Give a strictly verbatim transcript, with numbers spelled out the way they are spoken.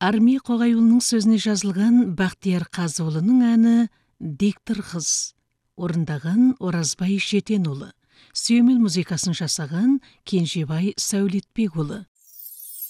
Армия Қоғайұлының сөзіне жазылған Бақтияр Қазыұлының әні «Диктор қыз». Орындаған Оразбай Жетенұлы. Сүйемел музыкасын жасаған Кенжебай Сәулетбекұлы.